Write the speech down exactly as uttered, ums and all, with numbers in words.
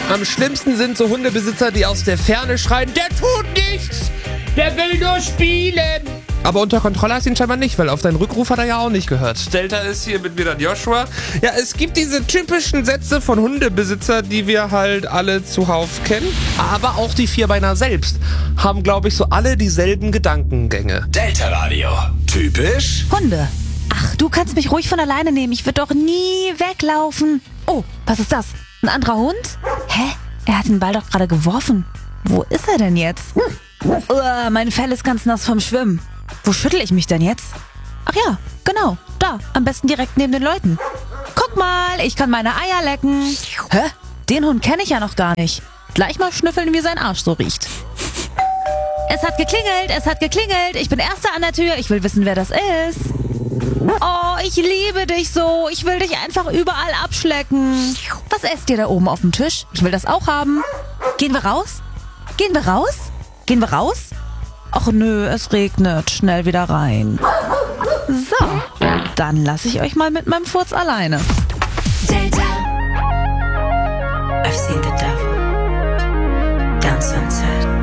Am schlimmsten sind so Hundebesitzer, die aus der Ferne schreien, der tut nichts, der will nur spielen. Aber unter Kontrolle hast du ihn scheinbar nicht, weil auf deinen Rückruf hat er ja auch nicht gehört. Delta ist hier mit mir dann Joshua. Ja, es gibt diese typischen Sätze von Hundebesitzer, die wir halt alle zuhauf kennen. Aber auch die Vierbeiner selbst haben, glaube ich, so alle dieselben Gedankengänge. Delta Radio. Typisch Hunde. Ach, du kannst mich ruhig von alleine nehmen. Ich würde doch nie weglaufen. Oh, was ist das? Ein anderer Hund? Hä? Er hat den Ball doch gerade geworfen. Wo ist er denn jetzt? Uah, mein Fell ist ganz nass vom Schwimmen. Wo schüttel ich mich denn jetzt? Ach ja, genau, da, am besten direkt neben den Leuten. Guck mal, ich kann meine Eier lecken. Hä? Den Hund kenne ich ja noch gar nicht. Gleich mal schnüffeln, wie sein Arsch so riecht. Es hat geklingelt, es hat geklingelt. Ich bin Erster an der Tür, ich will wissen, wer das ist. Oh, ich liebe dich so. Ich will dich einfach überall abschlecken. Was esst ihr da oben auf dem Tisch? Ich will das auch haben. Gehen wir raus? Gehen wir raus? Gehen wir raus? Ach nö, es regnet. Schnell wieder rein. So, dann lasse ich euch mal mit meinem Furz alleine. Delta. I've seen the devil down sunset.